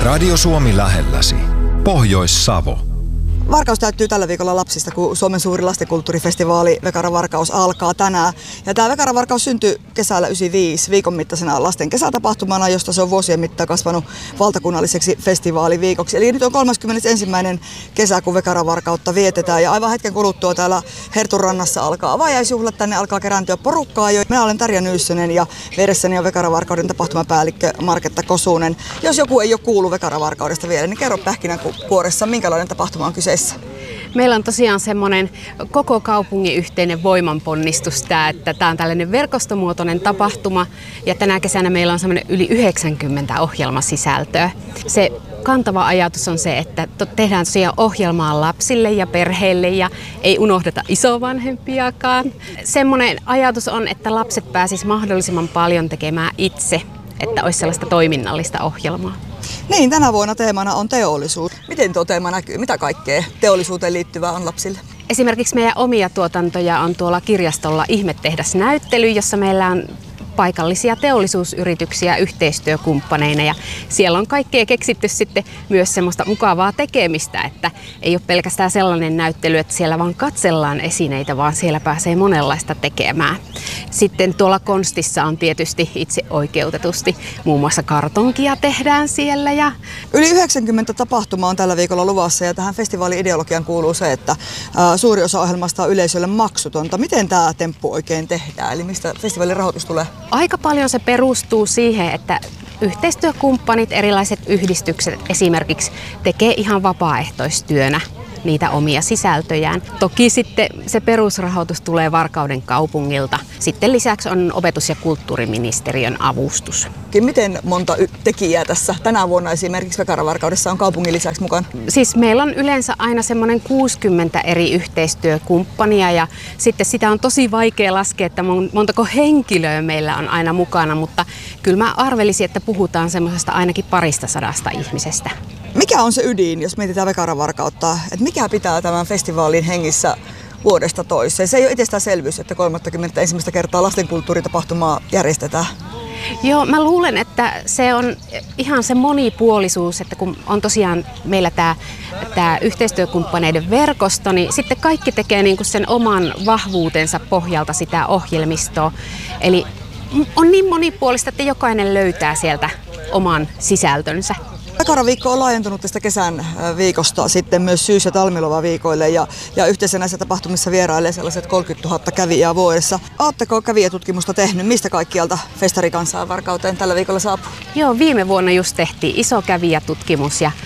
Radio Suomi lähelläsi. Pohjois-Savo. Varkaus täyttyy tällä viikolla lapsista, kun Suomen suuri lastenkulttuurifestivaali Vekara Varkaus alkaa tänään. Ja tämä Vekara Varkaus syntyi kesällä 1995 viikon mittaisena lasten kesätapahtumana, josta se on vuosien mittaan kasvanut valtakunnalliseksi festivaaliviikoksi. Eli nyt on 31. kesä, kun Vekara Varkautta vietetään. Ja aivan hetken kuluttua täällä Hertunrannassa alkaa avajaisjuhlat. Tänne alkaa kerääntyä porukkaa jo. Minä olen Tarja Nyyssönen ja vieressäni on Vekara Varkauden tapahtumapäällikkö Marketta Kosunen. Jos joku ei ole kuullut Vekara Varkaudesta vielä, niin kerro pähkinänkuoressa, minkälainen tapahtuma on kyseessä. Meillä on tosiaan semmoinen koko kaupungin yhteinen voimanponnistus, että tämä on tällainen verkostomuotoinen tapahtuma ja tänä kesänä meillä on semmoinen yli 90 ohjelmasisältöä. Se kantava ajatus on se, että tehdään tosiaan ohjelmaa lapsille ja perheille ja ei unohdeta isovanhempiakaan. Semmoinen ajatus on, että lapset pääsisivät mahdollisimman paljon tekemään itse, että olisi sellaista toiminnallista ohjelmaa. Niin, tänä vuonna teemana on teollisuus. Miten tuo teema näkyy? Mitä kaikkea teollisuuteen liittyvää on lapsille? Esimerkiksi meidän omia tuotantoja on tuolla kirjastolla Ihmettehdasnäyttely, jossa meillä on paikallisia teollisuusyrityksiä yhteistyökumppaneina ja siellä on kaikkea keksitty sitten myös semmoista mukavaa tekemistä, että ei ole pelkästään sellainen näyttely, että siellä vaan katsellaan esineitä, vaan siellä pääsee monenlaista tekemään. Sitten tuolla konstissa on tietysti itse oikeutetusti muun muassa kartonkia tehdään siellä. Yli 90 tapahtumaa on tällä viikolla luvassa ja tähän festivaalin-ideologiaan kuuluu se, että suuri osa ohjelmasta on yleisölle maksutonta. Miten tämä temppu oikein tehdään? Eli mistä festivaalin rahoitus tulee? Aika paljon se perustuu siihen, että yhteistyökumppanit, erilaiset yhdistykset esimerkiksi tekee ihan vapaaehtoistyönä niitä omia sisältöjään. Toki sitten se perusrahoitus tulee Varkauden kaupungilta. Sitten lisäksi on opetus- ja kulttuuriministeriön avustus. Miten monta tekijää tässä tänä vuonna esimerkiksi Vekara Varkaudessa on kaupungin lisäksi mukana? Siis meillä on yleensä aina semmoinen 60 eri yhteistyökumppania ja sitten sitä on tosi vaikea laskea, että montako henkilöä meillä on aina mukana, mutta kyllä mä arvelisin, että puhutaan semmoisesta ainakin 200 ihmisestä. Mikä on se ydin, jos mietitään Vekara Varkautta, että mikä pitää tämän festivaalin hengissä vuodesta toiseen? Se ei ole itsestäänselvyys, että 31. kertaa lastenkulttuuritapahtumaa järjestetään. Joo, mä luulen, että se on ihan se monipuolisuus, että kun on tosiaan meillä tämä yhteistyökumppaneiden verkosto, niin sitten kaikki tekee niinku sen oman vahvuutensa pohjalta sitä ohjelmistoa. Eli on niin monipuolista, että jokainen löytää sieltä oman sisältönsä. Vekara-viikko on laajentunut tästä kesän viikosta sitten myös syys- ja talmilovaviikoille ja yhteensä näissä tapahtumissa vierailee sellaiset 30 000 kävijää vuodessa. Oletteko kävijätutkimusta tehnyt? Mistä kaikkialta festarikansaa Varkauteen tällä viikolla saapuu? Joo, viime vuonna just tehtiin iso kävijätutkimus ja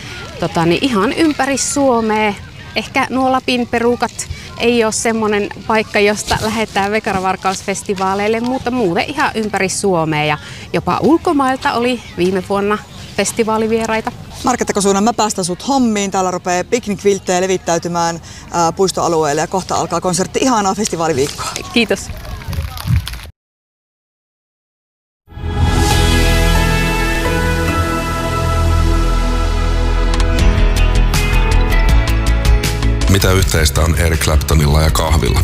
ihan ympäri Suomea. Ehkä nuo Lapin perukat ei ole semmoinen paikka, josta lähdetään Vekara Varkausfestivaaleille, mutta muuten ihan ympäri Suomea ja jopa ulkomailta oli viime vuonna festivaalivieraita. Marketta Kosunen, mä päästän sut hommiin. Täällä rupeaa piknikvilttejä levittäytymään puistoalueelle ja kohta alkaa konsertti. Ihanaa festivaaliviikkoa. Kiitos. Mitä yhteistä on Eric Claptonilla ja kahvilla?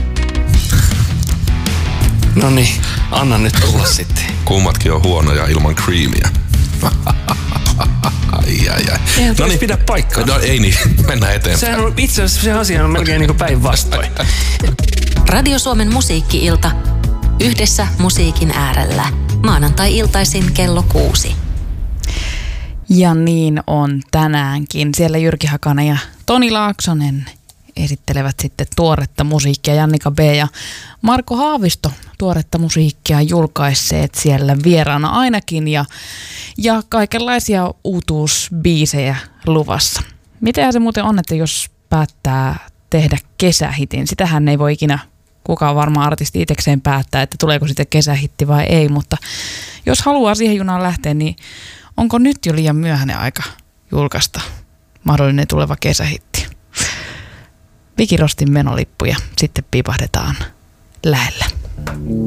No niin, anna nyt tulla sitten. Kummatkin on huonoja ilman creamia. Ai. Eihän no niin, pidä paikkaa. No ei niin, mennään eteenpäin. Sehän on itse asiassa se asia on melkein niin kuin päinvastoin. Radio Suomen musiikki-ilta. Yhdessä musiikin äärellä. Maanantai-iltaisin kello 6. Ja niin on tänäänkin. Siellä Jyrki Hakanen ja Toni Laaksonen esittelevät sitten tuoretta musiikkia. Jannika B. ja Marko Haavisto tuoretta musiikkia julkaisseet siellä vieraana ainakin ja kaikenlaisia uutuusbiisejä luvassa. Miten se muuten on, että jos päättää tehdä kesähitin, sitähän ei voi ikinä kukaan varmaan artisti itsekseen päättää, että tuleeko sitten kesähitti vai ei, mutta jos haluaa siihen junaan lähteä, niin onko nyt jo liian myöhäinen aika julkaista mahdollinen tuleva kesähitti? Viki Rostin menolippu ja sitten piipahdetaan lähellä.